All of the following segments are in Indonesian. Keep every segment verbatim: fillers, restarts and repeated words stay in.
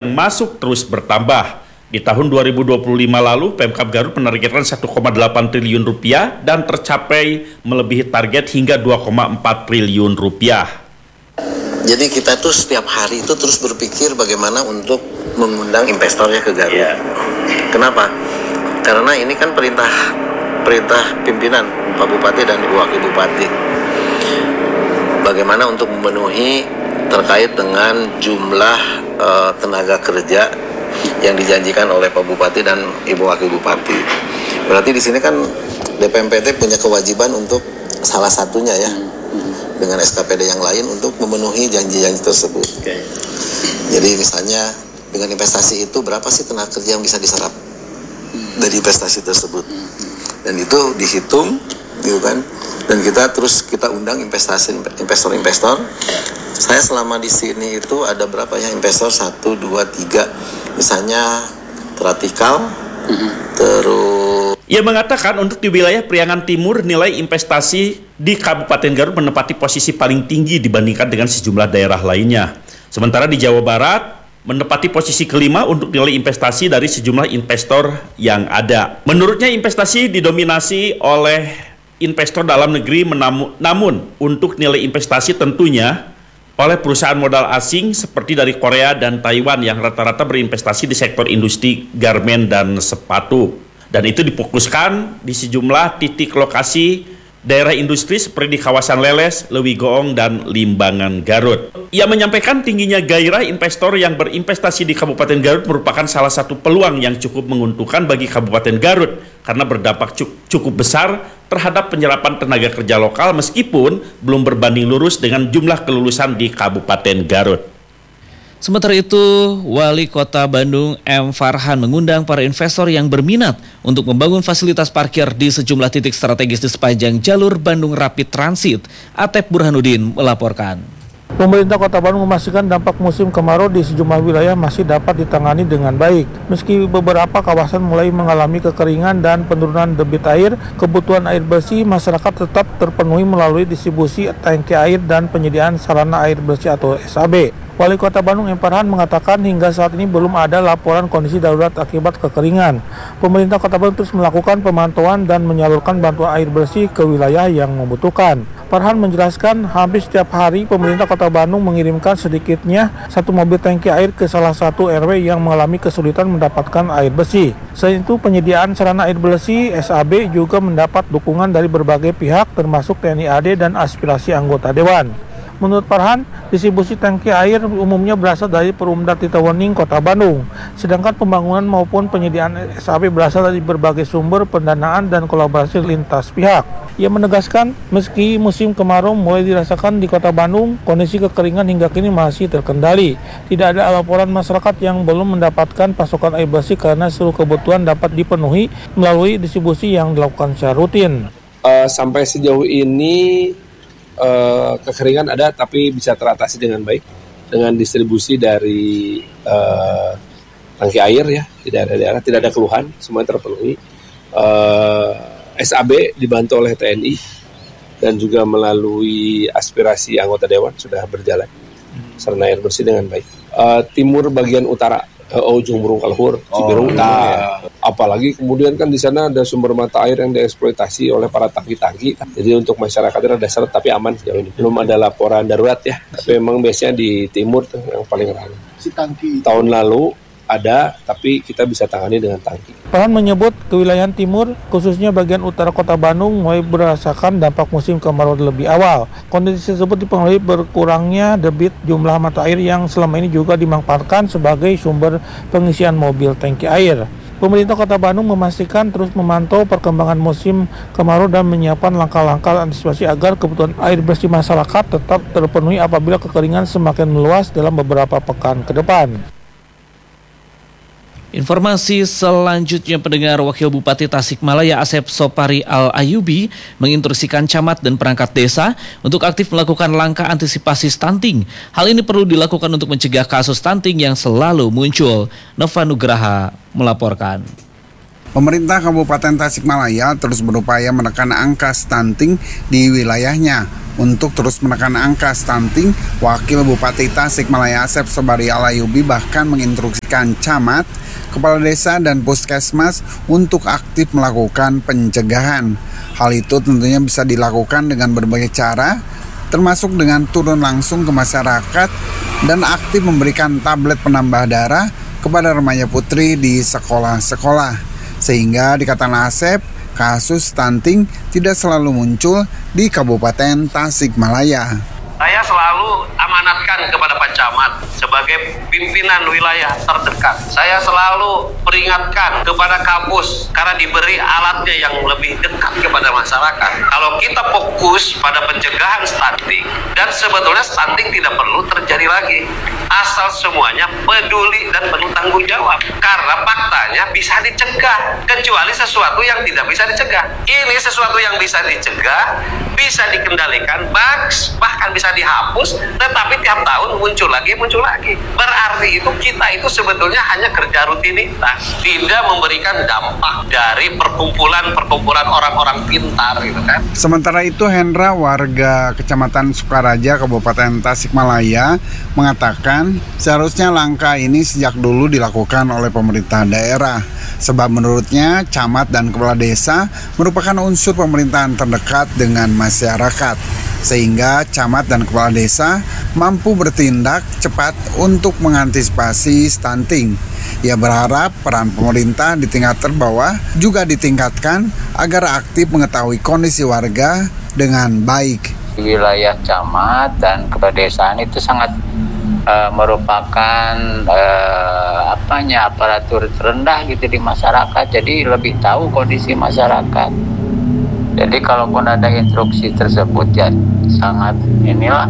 yang masuk terus bertambah. Di tahun dua ribu dua puluh lima lalu, Pemkab Garut menargetkan satu koma delapan triliun rupiah dan tercapai melebihi target hingga dua koma empat triliun rupiah. Jadi kita tuh setiap hari itu terus berpikir bagaimana untuk mengundang investornya ke Garut. Yeah. Kenapa? Karena ini kan perintah perintah pimpinan Pak Bupati dan Ibu Wakil Bupati. Bagaimana untuk memenuhi terkait dengan jumlah uh, tenaga kerja yang dijanjikan oleh Pak Bupati dan Ibu Wakil Bupati. Berarti di sini kan D P M P T punya kewajiban untuk salah satunya ya, hmm. dengan S K P D yang lain untuk memenuhi janji-janji tersebut. Okay. Jadi misalnya dengan investasi itu berapa sih tenaga kerja yang bisa diserap hmm. dari investasi tersebut, hmm. dan itu dihitung, gitu kan? Dan kita terus kita undang investasi investor-investor. Saya selama di sini itu ada berapa ya investor? Satu, dua, tiga. Misalnya Tratikal, mm-hmm. terus... Ia mengatakan untuk di wilayah Priangan Timur nilai investasi di Kabupaten Garut menempati posisi paling tinggi dibandingkan dengan sejumlah daerah lainnya. Sementara di Jawa Barat menempati posisi kelima untuk nilai investasi dari sejumlah investor yang ada. Menurutnya investasi didominasi oleh investor dalam negeri, menamu, namun untuk nilai investasi tentunya oleh perusahaan modal asing seperti dari Korea dan Taiwan yang rata-rata berinvestasi di sektor industri garmen dan sepatu. Dan itu difokuskan di sejumlah titik lokasi daerah industri seperti di kawasan Leles, Lewigoong, dan Limbangan Garut. Ia menyampaikan tingginya gairah investor yang berinvestasi di Kabupaten Garut merupakan salah satu peluang yang cukup menguntungkan bagi Kabupaten Garut karena berdampak cukup besar terhadap penyerapan tenaga kerja lokal meskipun belum berbanding lurus dengan jumlah kelulusan di Kabupaten Garut. Sementara itu, Wali Kota Bandung M. Farhan mengundang para investor yang berminat untuk membangun fasilitas parkir di sejumlah titik strategis di sepanjang jalur Bandung Rapid Transit. Atep Burhanuddin melaporkan. Pemerintah Kota Bandung memastikan dampak musim kemarau di sejumlah wilayah masih dapat ditangani dengan baik. Meski beberapa kawasan mulai mengalami kekeringan dan penurunan debit air, kebutuhan air bersih masyarakat tetap terpenuhi melalui distribusi tangki air dan penyediaan sarana air bersih atau S A B. Wali Kota Bandung M. Farhan mengatakan hingga saat ini belum ada laporan kondisi darurat akibat kekeringan. Pemerintah Kota Bandung terus melakukan pemantauan dan menyalurkan bantuan air bersih ke wilayah yang membutuhkan. Farhan menjelaskan hampir setiap hari pemerintah Kota Bandung mengirimkan sedikitnya satu mobil tangki air ke salah satu R W yang mengalami kesulitan mendapatkan air bersih. Selain itu, penyediaan sarana air bersih S A B juga mendapat dukungan dari berbagai pihak termasuk T N I A D dan aspirasi anggota Dewan. Menurut Farhan, distribusi tangki air umumnya berasal dari Perumda Titawening Kota Bandung, sedangkan pembangunan maupun penyediaan S A B berasal dari berbagai sumber pendanaan dan kolaborasi lintas pihak. Ia menegaskan, meski musim kemarau mulai dirasakan di Kota Bandung, kondisi kekeringan hingga kini masih terkendali. Tidak ada laporan masyarakat yang belum mendapatkan pasokan air bersih karena seluruh kebutuhan dapat dipenuhi melalui distribusi yang dilakukan secara rutin. Uh, sampai sejauh ini Uh, kekeringan ada tapi bisa teratasi dengan baik dengan distribusi dari uh, tangki air ya di daerah-daerah, tidak ada keluhan, semuanya terpenuhi. uh, S A B dibantu oleh T N I dan juga melalui aspirasi anggota Dewan sudah berjalan sarana air bersih dengan baik. uh, timur bagian utara, uh, ujung Burung Kalhur, Cibiru. Oh, nah, ya. Apalagi kemudian kan di sana ada sumber mata air yang dieksploitasi oleh para tangki-tangki. Jadi untuk masyarakat ada seret tapi aman sejauh ini. Belum ada laporan darurat ya. Tapi memang biasanya di timur tuh yang paling rawan. Si tangki. Tahun lalu ada, tapi kita bisa tangani dengan tangki. Farhan menyebut kewilayahan timur, khususnya bagian utara Kota Bandung, mulai merasakan dampak musim kemarau lebih awal. Kondisi tersebut dipengaruhi berkurangnya debit jumlah mata air yang selama ini juga dimanfaatkan sebagai sumber pengisian mobil tangki air. Pemerintah Kota Bandung memastikan terus memantau perkembangan musim kemarau dan menyiapkan langkah-langkah antisipasi agar kebutuhan air bersih masyarakat tetap terpenuhi apabila kekeringan semakin meluas dalam beberapa pekan ke depan. Informasi selanjutnya, pendengar, Wakil Bupati Tasikmalaya Asep Sopari Al-Ayubi menginstruksikan camat dan perangkat desa untuk aktif melakukan langkah antisipasi stunting. Hal ini perlu dilakukan untuk mencegah kasus stunting yang selalu muncul. Nova Nugraha melaporkan. Pemerintah Kabupaten Tasikmalaya terus berupaya menekan angka stunting di wilayahnya. Untuk terus menekan angka stunting, Wakil Bupati Tasikmalaya Asep Sobari Al-Ayubi bahkan menginstruksikan camat, kepala desa, dan puskesmas untuk aktif melakukan pencegahan. Hal itu tentunya bisa dilakukan dengan berbagai cara, termasuk dengan turun langsung ke masyarakat dan aktif memberikan tablet penambah darah kepada remaja putri di sekolah-sekolah. Sehingga dikatakan Asep, kasus stunting tidak selalu muncul di Kabupaten Tasikmalaya. Saya selalu amanatkan kepada Pak Camat sebagai pimpinan wilayah terdekat. Saya selalu peringatkan kepada kampus karena diberi alatnya yang lebih dekat kepada masyarakat. Kalau kita fokus pada pencegahan stunting, dan sebetulnya stunting tidak perlu terjadi lagi, asal semuanya peduli dan penuh tanggung jawab. Karena faktanya bisa dicegah, kecuali sesuatu yang tidak bisa dicegah. Ini sesuatu yang bisa dicegah, bisa dikendalikan, bahkan bisa dihapus, tetapi tiap tahun muncul lagi, muncul lagi. Berarti itu kita itu sebetulnya hanya kerja rutinitas, tidak memberikan dampak dari perkumpulan-perkumpulan orang-orang pintar gitu kan. Sementara itu, Hendra, warga Kecamatan Sukaraja, Kabupaten Tasikmalaya, mengatakan seharusnya langkah ini sejak dulu dilakukan oleh pemerintah daerah. Sebab menurutnya, camat dan kepala desa merupakan unsur pemerintahan terdekat dengan masyarakat, sehingga camat dan kepala desa mampu bertindak cepat untuk mengantisipasi stunting. Ia berharap peran pemerintah di tingkat terbawah juga ditingkatkan agar aktif mengetahui kondisi warga dengan baik. Wilayah camat dan kepedesaan itu sangat uh, merupakan uh, apanya aparatur terendah gitu di masyarakat, jadi lebih tahu kondisi masyarakat. Jadi kalaupun ada instruksi tersebut ya sangat inilah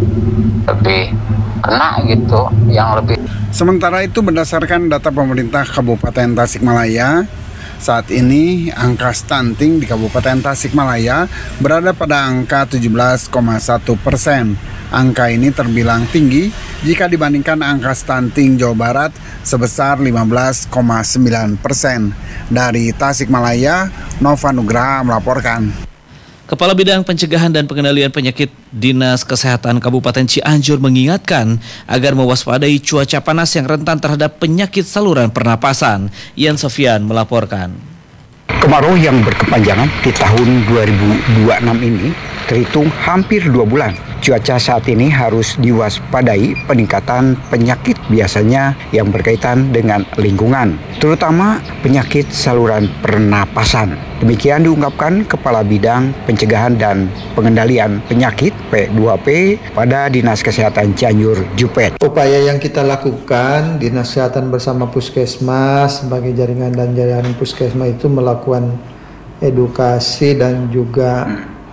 lebih kena gitu, yang lebih. Sementara itu, berdasarkan data pemerintah Kabupaten Tasikmalaya, saat ini angka stunting di Kabupaten Tasikmalaya berada pada angka tujuh belas koma satu persen. Angka ini terbilang tinggi jika dibandingkan angka stunting Jawa Barat sebesar lima belas koma sembilan persen. Dari Tasikmalaya, Nova Nugraha melaporkan. Kepala Bidang Pencegahan dan Pengendalian Penyakit Dinas Kesehatan Kabupaten Cianjur mengingatkan agar mewaspadai cuaca panas yang rentan terhadap penyakit saluran pernapasan. Ian Sofian melaporkan. Kemarau yang berkepanjangan di tahun dua ribu dua puluh enam ini terhitung hampir dua bulan. Cuaca saat ini harus diwaspadai peningkatan penyakit biasanya yang berkaitan dengan lingkungan, terutama penyakit saluran pernapasan. Demikian diungkapkan Kepala Bidang Pencegahan dan Pengendalian Penyakit P dua P pada Dinas Kesehatan Cianjur Jupet. Upaya yang kita lakukan, Dinas Kesehatan bersama Puskesmas sebagai jaringan dan jaringan Puskesmas itu melakukan edukasi dan juga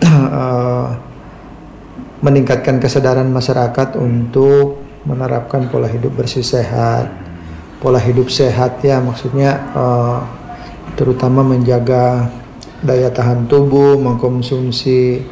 uh, meningkatkan kesadaran masyarakat untuk menerapkan pola hidup bersih sehat. Pola hidup sehat ya maksudnya uh, terutama menjaga daya tahan tubuh, mengkonsumsi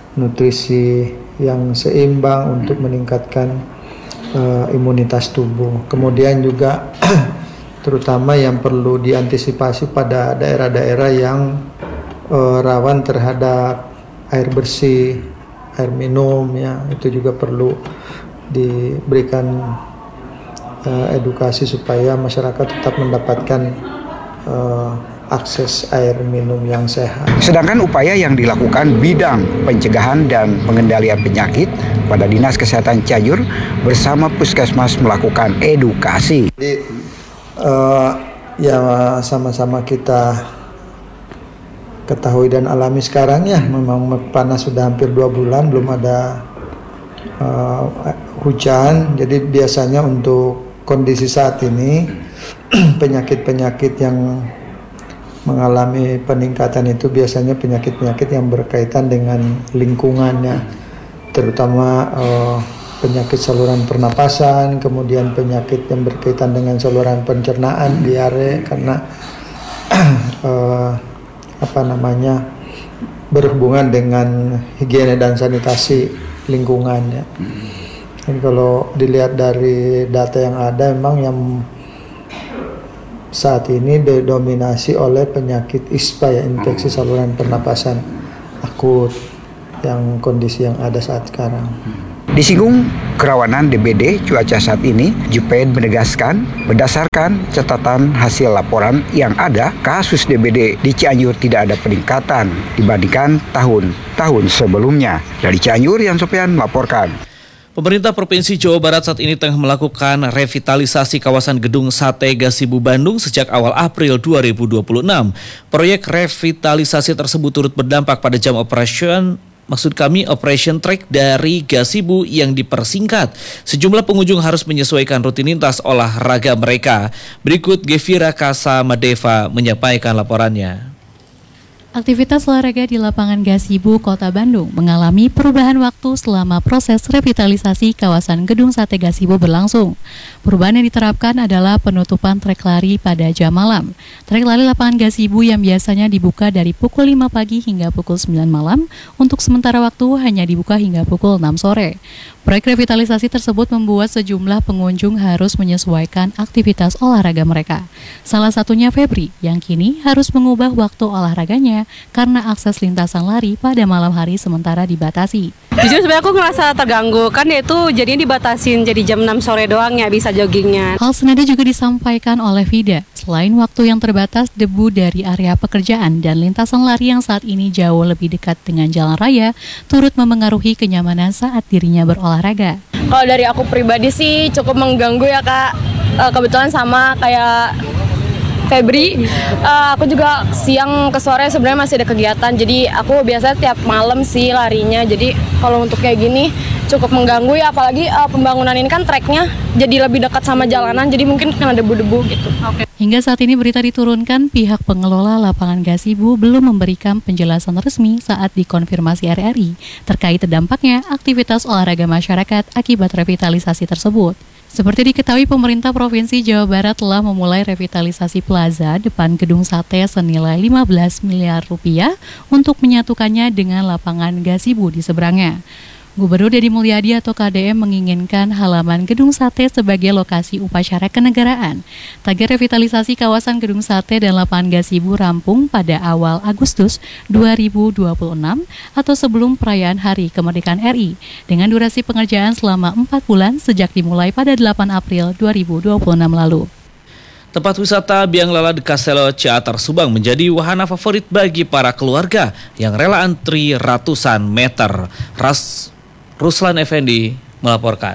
nutrisi yang seimbang untuk meningkatkan uh, imunitas tubuh. Kemudian juga terutama yang perlu diantisipasi pada daerah-daerah yang uh, rawan terhadap air bersih, air minum ya, itu juga perlu diberikan uh, edukasi supaya masyarakat tetap mendapatkan uh, akses air minum yang sehat. Sedangkan upaya yang dilakukan Bidang Pencegahan dan Pengendalian Penyakit pada Dinas Kesehatan Cianjur bersama Puskesmas melakukan edukasi. Jadi uh, ya sama-sama kita ketahui dan alami sekarang ya, memang panas sudah hampir dua bulan belum ada uh, hujan. Jadi biasanya untuk kondisi saat ini penyakit-penyakit yang mengalami peningkatan itu biasanya penyakit-penyakit yang berkaitan dengan lingkungannya, terutama uh, penyakit saluran pernapasan, kemudian penyakit yang berkaitan dengan saluran pencernaan, diare, karena uh, apa namanya berhubungan dengan higiene dan sanitasi lingkungannya. Dan kalau dilihat dari data yang ada, memang yang saat ini didominasi oleh penyakit I S P A ya, infeksi saluran pernapasan akut. yang kondisi yang ada saat sekarang. Disinggung kerawanan D B D cuaca saat ini, Jupen menegaskan berdasarkan catatan hasil laporan yang ada, kasus D B D di Cianjur tidak ada peningkatan dibandingkan tahun-tahun sebelumnya. Dari Cianjur, Yan Sofian melaporkan. Pemerintah Provinsi Jawa Barat saat ini tengah melakukan revitalisasi kawasan Gedung Sate Gasibu Bandung sejak awal April dua ribu dua puluh enam. Proyek revitalisasi tersebut turut berdampak pada jam operation Maksud kami operation track dari Gasibu yang dipersingkat. Sejumlah pengunjung harus menyesuaikan rutinitas olahraga mereka. Berikut Gevira Kasamadeva menyampaikan laporannya. Aktivitas olahraga di lapangan Gasibu, Kota Bandung mengalami perubahan waktu selama proses revitalisasi kawasan Gedung Sate Gasibu berlangsung. Perubahan yang diterapkan adalah penutupan trek lari pada jam malam. Trek lari lapangan Gasibu yang biasanya dibuka dari pukul lima pagi hingga pukul sembilan malam, untuk sementara waktu hanya dibuka hingga pukul enam sore. Proyek revitalisasi tersebut membuat sejumlah pengunjung harus menyesuaikan aktivitas olahraga mereka. Salah satunya Febri, yang kini harus mengubah waktu olahraganya karena akses lintasan lari pada malam hari sementara dibatasi. Jujur sebenarnya aku ngerasa terganggu, kan itu jadinya dibatasin jadi jam enam sore doang ya bisa joggingnya. Hal senada juga disampaikan oleh Vida. Selain waktu yang terbatas, debu dari area pekerjaan dan lintasan lari yang saat ini jauh lebih dekat dengan jalan raya turut memengaruhi kenyamanan saat dirinya berolahraga. Kalau dari aku pribadi sih cukup mengganggu ya Kak, kebetulan sama kayak Febri, uh, aku juga siang ke sore sebenarnya masih ada kegiatan, jadi aku biasanya tiap malam sih larinya. Jadi kalau untuk kayak gini cukup mengganggu ya, apalagi uh, pembangunan ini kan treknya jadi lebih dekat sama jalanan, jadi mungkin kena debu-debu gitu. Okay. Hingga saat ini berita diturunkan, pihak pengelola lapangan Gasibu belum memberikan penjelasan resmi saat dikonfirmasi R R I terkait dampaknya aktivitas olahraga masyarakat akibat revitalisasi tersebut. Seperti diketahui, pemerintah Provinsi Jawa Barat telah memulai revitalisasi plaza depan Gedung Sate senilai lima belas miliar rupiah untuk menyatukannya dengan lapangan Gasibu di seberangnya. Gubernur Deddy Mulyadi atau K D M menginginkan halaman Gedung Sate sebagai lokasi upacara kenegaraan. Target revitalisasi kawasan Gedung Sate dan lapangan Gasibu rampung pada awal Agustus dua ribu dua puluh enam atau sebelum perayaan Hari Kemerdekaan R I, dengan durasi pengerjaan selama empat bulan sejak dimulai pada delapan April dua ribu dua puluh enam lalu. Tempat wisata Biang Lala de Castello Ciater Subang menjadi wahana favorit bagi para keluarga yang rela antri ratusan meter. Ras Ruslan Effendi melaporkan.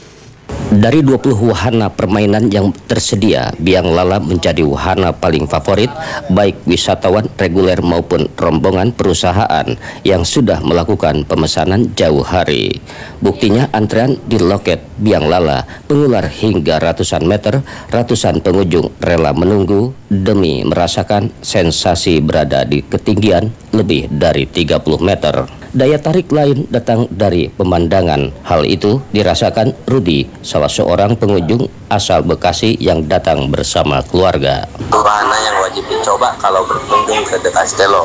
Dari dua puluh wahana permainan yang tersedia, Biang Lala menjadi wahana paling favorit baik wisatawan reguler maupun rombongan perusahaan yang sudah melakukan pemesanan jauh hari. Buktinya antrean di loket Biang Lala mengular hingga ratusan meter, ratusan pengunjung rela menunggu demi merasakan sensasi berada di ketinggian lebih dari tiga puluh meter. Daya tarik lain datang dari pemandangan. Hal itu dirasakan Rudi, salah seorang pengunjung asal Bekasi yang datang bersama keluarga. Wahana yang wajib dicoba kalau berkunjung ke De Castello.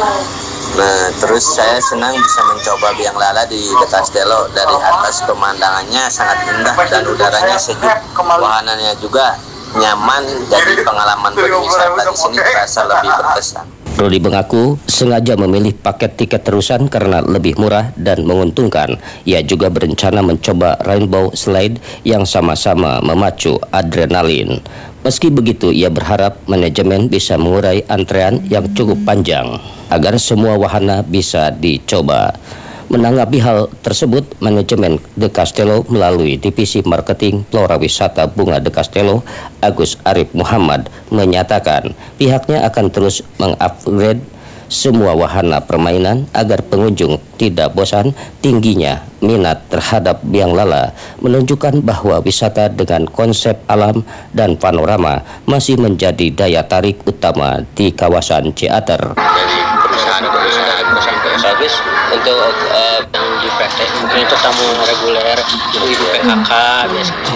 Nah, terus saya senang bisa mencoba Biang Lala di De Castello. Dari atas pemandangannya sangat indah dan udaranya sejuk. Wahananya juga nyaman, jadi pengalaman berwisata di sini terasa lebih berkesan. Rudi mengaku sengaja memilih paket tiket terusan karena lebih murah dan menguntungkan. Ia juga berencana mencoba Rainbow Slide yang sama-sama memacu adrenalin. Meski begitu, ia berharap manajemen bisa mengurai antrean yang cukup panjang agar semua wahana bisa dicoba. Menanggapi hal tersebut, manajemen De Castello melalui Divisi Marketing Flora Wisata Bunga De Castello, Agus Arif Muhammad, menyatakan pihaknya akan terus mengupgrade semua wahana permainan agar pengunjung tidak bosan. Tingginya minat terhadap Biang Lala menunjukkan bahwa wisata dengan konsep alam dan panorama masih menjadi daya tarik utama di kawasan Ciater. Dari perusahaan perusahaan perusahaan bagus untuk uh, yang di P T mungkin itu tamu reguler, ibu-ibu P H K biasanya.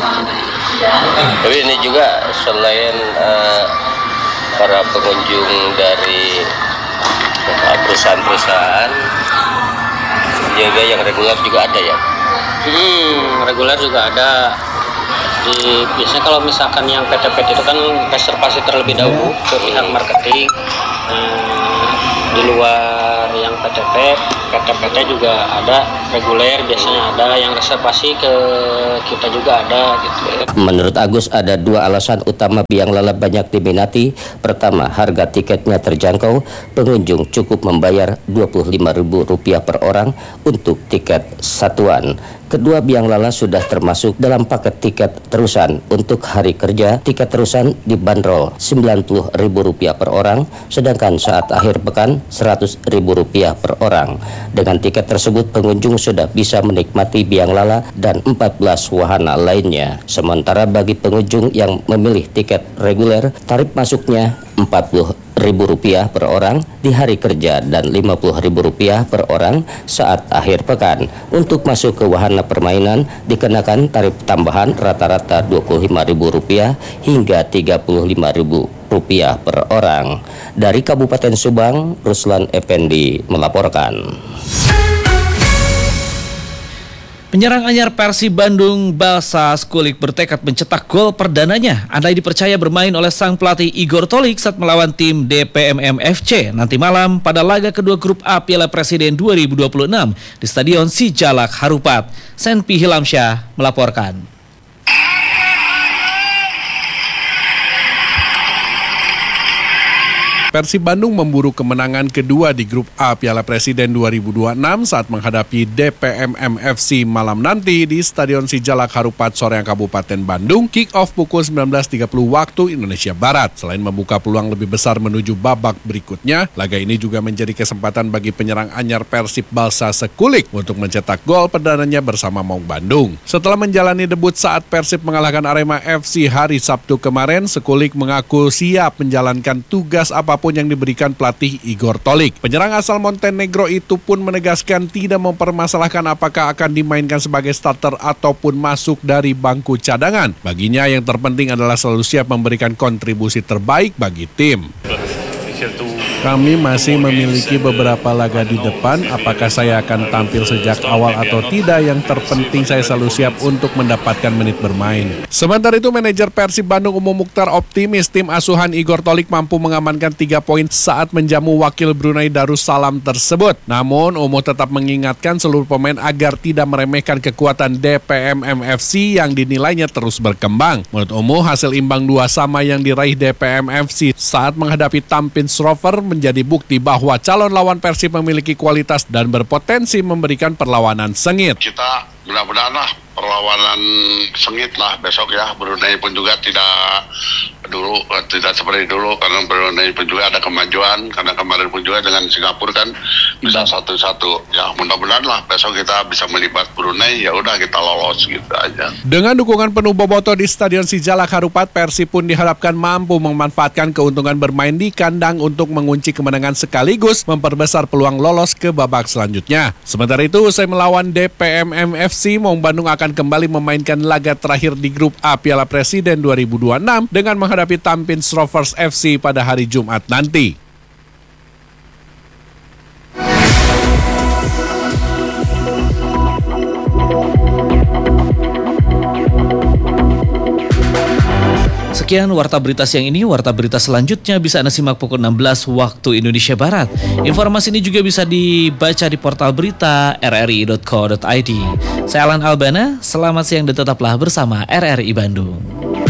Tapi ini juga selain uh, para pengunjung dari perusahaan-perusahaan, juga yang reguler juga ada ya. Hmm, reguler juga ada. Di, biasanya kalau misalkan yang P T P T itu kan reservasi terlebih dahulu ke pihak marketing. Hmm, di luar yang P T P, P T P T juga ada, reguler biasanya ada, yang reservasi ke kita juga ada gitu. Menurut Agus ada dua alasan utama biang lala banyak diminati. Pertama, harga tiketnya terjangkau, pengunjung cukup membayar dua puluh lima ribu rupiah per orang untuk tiket satuan. Kedua, biang lala sudah termasuk dalam paket tiket terusan. Untuk hari kerja, tiket terusan dibanderol sembilan puluh ribu rupiah per orang, sedangkan saat akhir pekan seratus ribu rupiah per orang. Dengan tiket tersebut, pengunjung sudah bisa menikmati biang lala dan empat belas wahana lainnya. Sementara bagi pengunjung yang memilih tiket reguler, tarif masuknya empat puluh ribu rupiah per orang di hari kerja dan lima puluh ribu rupiah per orang saat akhir pekan. Untuk masuk ke wahana permainan dikenakan tarif tambahan rata-rata dua puluh lima ribu rupiah hingga tiga puluh lima ribu rupiah per orang. Dari Kabupaten Subang, Ruslan Effendi melaporkan. Penyerang anyar Persib Bandung, Balsa Skulik bertekad mencetak gol perdananya. Andai dipercaya bermain oleh sang pelatih Igor Tolik saat melawan tim D P M M F C nanti malam pada laga kedua grup A Piala Presiden dua ribu dua puluh enam di Stadion Sijalak Harupat. Senpi Hilamsyah melaporkan. Persib Bandung memburu kemenangan kedua di grup A Piala Presiden dua ribu dua puluh enam saat menghadapi D P M M F C malam nanti di Stadion Sijalak Harupat Soreang Kabupaten Bandung. Kick off pukul sembilan belas tiga puluh waktu Indonesia Barat. Selain membuka peluang lebih besar menuju babak berikutnya, laga ini juga menjadi kesempatan bagi penyerang anyar Persib Balsa Skulik untuk mencetak gol perdananya bersama Maung Bandung. Setelah menjalani debut saat Persib mengalahkan Arema F C hari Sabtu kemarin, Skulik mengaku siap menjalankan tugas apapun yang diberikan pelatih Igor Tolik. Penyerang asal Montenegro itu pun menegaskan tidak mempermasalahkan apakah akan dimainkan sebagai starter ataupun masuk dari bangku cadangan. Baginya yang terpenting adalah selalu siap memberikan kontribusi terbaik bagi tim. Kami masih memiliki beberapa laga di depan, apakah saya akan tampil sejak awal atau tidak, yang terpenting saya selalu siap untuk mendapatkan menit bermain. Sementara itu manajer Persib Bandung Umo Mukhtar optimis tim asuhan Igor Tolik mampu mengamankan tiga poin saat menjamu wakil Brunei Darussalam tersebut. Namun Umo tetap mengingatkan seluruh pemain agar tidak meremehkan kekuatan D P M M F C yang dinilainya terus berkembang. Menurut Umo, hasil imbang dua sama yang diraih D P M F C saat menghadapi Tampines Rovers menjadi bukti bahwa calon lawan Persib memiliki kualitas dan berpotensi memberikan perlawanan sengit. Kita mudah-mudahan lah perlawanan sengit lah besok ya. Brunei pun juga tidak dulu tidak seperti dulu karena Brunei pun juga ada kemajuan, karena kemarin pun juga dengan Singapura kan bisa satu-satu ya. Mudah-mudahan lah besok kita bisa melibat Brunei, ya udah kita lolos gitu aja. Dengan dukungan penuh boboto di Stadion Sijalak Harupat, Persib pun diharapkan mampu memanfaatkan keuntungan bermain di kandang untuk mengunci kemenangan sekaligus memperbesar peluang lolos ke babak selanjutnya. Sementara itu usai melawan D P M M F C, Maung Bandung akan kembali memainkan laga terakhir di grup A Piala Presiden dua ribu dua puluh enam dengan menghadapi Tampines Rovers F C pada hari Jumat nanti. Sekian Warta Berita siang ini. Warta Berita selanjutnya bisa Anda simak pukul enam belas waktu Indonesia Barat. Informasi ini juga bisa dibaca di portal berita r r i dot co dot i d. Saya Alan Albana, selamat siang dan tetaplah bersama R R I Bandung.